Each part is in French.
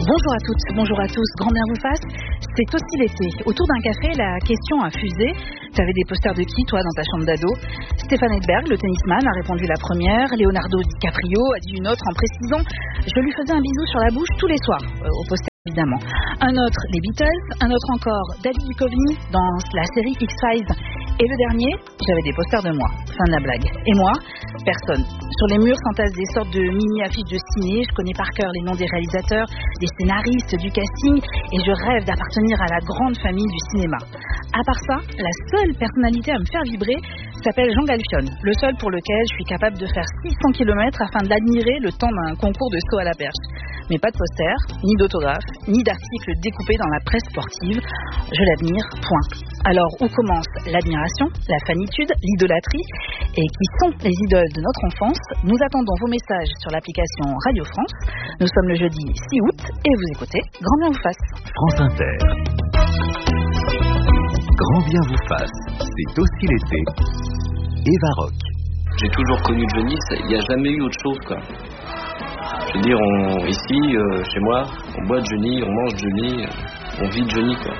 Bonjour à toutes, bonjour à tous, grand bien vous fasse. C'est aussi l'été. Autour d'un café, la question a fusé. Tu avais des posters de qui, toi, dans ta chambre d'ado? Stéphane Edberg, le tennisman, a répondu la première. Leonardo DiCaprio a dit une autre en précisant « Je lui faisais un bisou sur la bouche tous les soirs », au poster évidemment. Un autre, les Beatles. Un autre encore, David Duchovny dans la série X-Files. Et le dernier, j'avais des posters de moi. Fin de la blague. Et moi, personne. Sur les murs s'entassent des sortes de mini-affiches de ciné. Je connais par cœur les noms des réalisateurs, des scénaristes, du casting. Et je rêve d'appartenir à la grande famille du cinéma. À part ça, la seule personnalité à me faire vibrer s'appelle Jean Galfione. Le seul pour lequel je suis capable de faire 600 km afin de l'admirer le temps d'un concours de saut à la perche. Mais pas de poster, ni d'autographe, ni d'articles découpés dans la presse sportive. Je l'admire, point. Alors, où commence l'admiration, la fanitude, l'idolâtrie? Et qui sont les idoles de notre enfance? Nous attendons vos messages sur l'application Radio France. Nous sommes le jeudi 6 août et vous écoutez Grand bien vous fasse. France Inter. Grand bien vous fasse, c'est aussi l'été. Eva Rock. J'ai toujours connu Johnny, il n'y a jamais eu autre chose, quoi. Je veux dire, ici, chez moi, on boit de Johnny, on mange de Johnny, on vit de Johnny, quoi.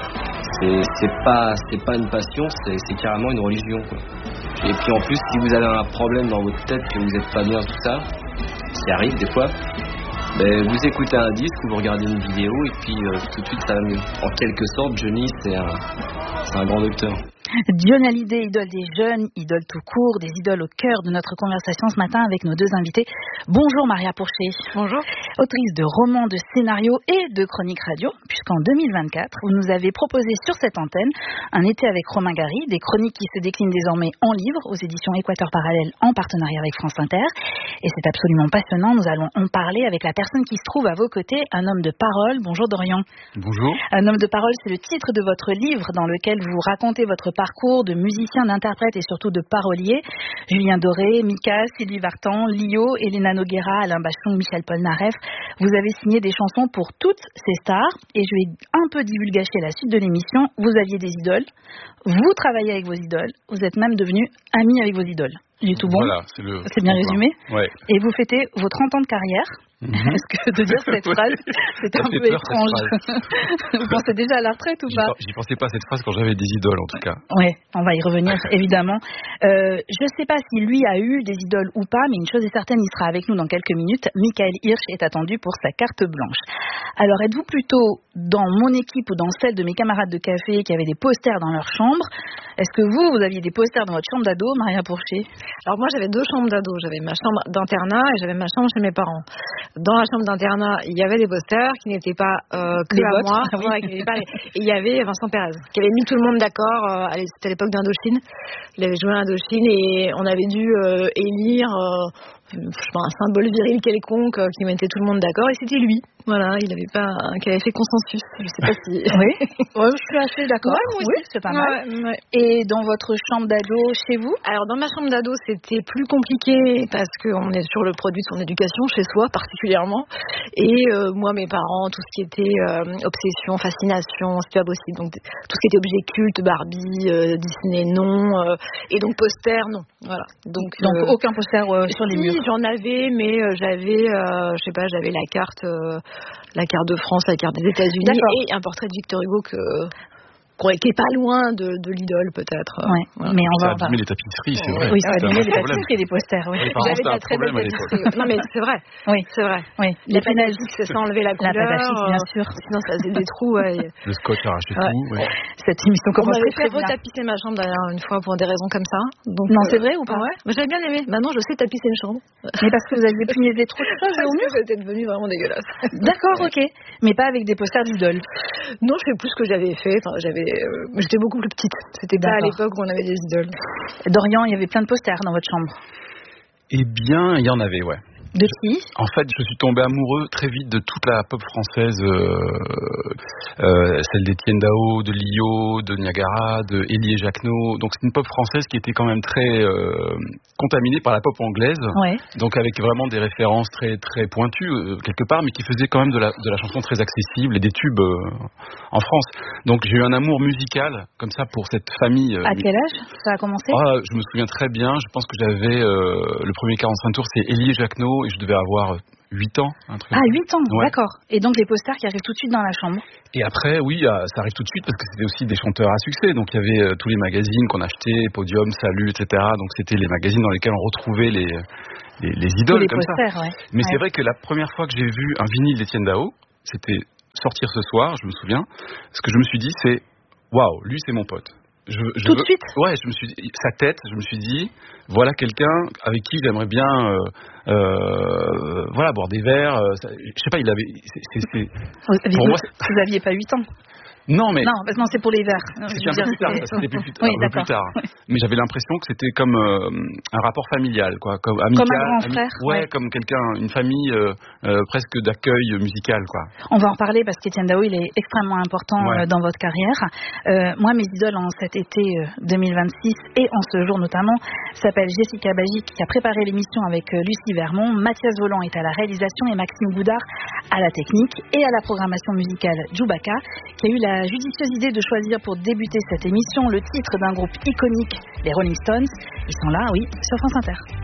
C'est pas une passion, c'est carrément une religion, quoi. Et puis en plus, si vous avez un problème dans votre tête, que vous n'êtes pas bien, tout ça, ce qui arrive des fois, ben, vous écoutez un disque, vous regardez une vidéo, et puis tout de suite ça va mieux. En quelque sorte, Johnny, c'est un grand docteur. Johnny Hallyday, idole des jeunes, idole tout court, des idoles au cœur de notre conversation ce matin avec nos deux invités. Bonjour Maria Pourchet. Bonjour. Autrice de romans, de scénarios et de chroniques radio, puisqu'en 2024, vous nous avez proposé sur cette antenne un été avec Romain Gary, des chroniques qui se déclinent désormais en livres aux éditions Équateur Parallèle en partenariat avec France Inter. Et c'est absolument passionnant, nous allons en parler avec la personne qui se trouve à vos côtés, un homme de parole. Bonjour Dorian. Bonjour. Un homme de parole, c'est le titre de votre livre dans lequel vous racontez votre parcours de musicien, d'interprète et surtout de parolier. Julien Doré, Mika, Sylvie Vartan, Lio, Elena Noguera, Alain Bachung, Michel Polnareff. Vous avez signé des chansons pour toutes ces stars et je vais un peu divulgacher la suite de l'émission. Vous aviez des idoles, vous travaillez avec vos idoles, vous êtes même devenu ami avec vos idoles. J'ai tout bon? Voilà, c'est bien résumé? Ouais. Et vous fêtez vos 30 ans de carrière. Est-ce que de dire cette phrase, c'est un peu étrange? Vous pensez déjà à la retraite ou pas? J'y pensais pas à cette phrase quand j'avais des idoles en tout cas. Oui, on va y revenir évidemment. Je ne sais pas si lui a eu des idoles ou pas, mais une chose est certaine, il sera avec nous dans quelques minutes. Michael Hirsch est attendu pour sa carte blanche. Alors êtes-vous plutôt dans mon équipe ou dans celle de mes camarades de café qui avaient des posters dans leur chambre? Est-ce que vous aviez des posters dans votre chambre d'ado, Maria Pourchet? Alors moi j'avais deux chambres d'ado, j'avais ma chambre d'internat et j'avais ma chambre chez mes parents. Dans la chambre d'internat, il y avait des posters qui n'étaient pas que à moi, et il y avait Vincent Pérez qui avait mis tout le monde d'accord. C'était à l'époque d'Indochine, il avait joué à Indochine et on avait dû élire un symbole viril quelconque qui mettait tout le monde d'accord et c'était lui. Voilà, il avait pas, qui avait fait consensus. Je sais pas si. Oui, ouais, je suis assez d'accord. Ouais, oui, c'est pas mal. Ouais. Et dans votre chambre d'ado, chez vous? Alors dans ma chambre d'ado, c'était plus compliqué parce qu'on est sur le produit de son éducation chez soi particulièrement. Et moi, mes parents, tout ce qui était obsession, fascination, c'était pas possible. Donc tout ce qui était objet culte, Barbie, Disney, non. Et donc poster, non. Voilà. Donc aucun poster sur les murs. J'en avais, mais j'avais, je sais pas, j'avais la carte de France, la carte des États-Unis. D'accord. Et un portrait de Victor Hugo qui est pas loin de l'idole peut-être. Ouais. Voilà. Mais on Ça va a abîmé les tapisseries, c'est vrai. Oui, ça a abîmé les problème. tapisseries et les posters. Oui. Les parents, J'avais c'était un de la très belle problème à l'époque. tapisserie. Non mais c'est vrai. Oui, c'est vrai. Oui. Les pénalgiques, c'est sans enlever la couleur. La pâte bien sûr. Sinon ça faisait des trous. Ouais. Le scotch arraché tout. Ouais. Cette émission On commence m'avait très fait bien. retapisser ma chambre d'ailleurs une fois pour des raisons comme ça. Donc, Non, c'est vrai ou pas? Ouais. Mais j'avais bien aimé. Maintenant, je sais tapisser une chambre. Mais parce que vous aviez punaisé trop de choses au mur? C'était devenu vraiment dégueulasse. D'accord, ok. Mais pas avec des posters d'idoles. Non, je sais plus ce que j'avais fait. Enfin, j'étais beaucoup plus petite. C'était pas à l'époque où on avait des idoles. Dorian, il y avait plein de posters dans votre chambre. Eh bien, il y en avait, ouais. De qui? En fait, je suis tombé amoureux très vite de toute la pop française, celle d'Étienne Dao, de Lio, de Niagara, de Élie et Jacquenot. Donc c'est une pop française qui était quand même très contaminée par la pop anglaise. Ouais. Donc avec vraiment des références très très pointues quelque part, mais qui faisait quand même de la chanson très accessible et des tubes en France. Donc j'ai eu un amour musical comme ça pour cette famille. À quel âge ça a commencé? Je me souviens très bien. Je pense que j'avais le premier 45 tours, c'est Élie et Jacquenot. Et je devais avoir 8 ans, un truc. 8 ans, ouais. D'accord. Et donc les posters qui arrivent tout de suite dans la chambre. Et après, oui, ça arrive tout de suite parce que c'était aussi des chanteurs à succès. Donc il y avait tous les magazines qu'on achetait, Podium, Salut, etc. Donc c'était les magazines dans lesquels on retrouvait les idoles les comme posters, ça. Ouais. Mais c'est vrai que la première fois que j'ai vu un vinyle d'Étienne Dao, c'était Sortir ce soir, je me souviens. Ce que je me suis dit, c'est waouh, lui c'est mon pote. Tout de suite. Ouais, je me suis dit, sa tête, je me suis dit, voilà quelqu'un avec qui j'aimerais bien, boire des verres. Je sais pas, il avait. Pour moi, vous aviez pas 8 ans. Non, mais. Non, c'est pour les verres. C'était un peu plus tard, c'était plus tard. Mais j'avais l'impression que c'était comme un rapport familial, quoi, comme amical. Comme un grand frère. Ouais, comme quelqu'un, une famille presque d'accueil musical, quoi. On va en reparler parce qu'Étienne Dao, il est extrêmement important dans votre carrière. Moi, mes idoles en cet été 2026 et en ce jour notamment s'appellent Jessica Bagic qui a préparé l'émission avec Lucie Vermont, Mathias Voland est à la réalisation et Maxime Boudard à la technique et à la programmation musicale Djoubaka qui a eu la judicieuse idée de choisir pour débuter cette émission le titre d'un groupe iconique, les Rolling Stones. Ils sont là, oui, sur France Inter.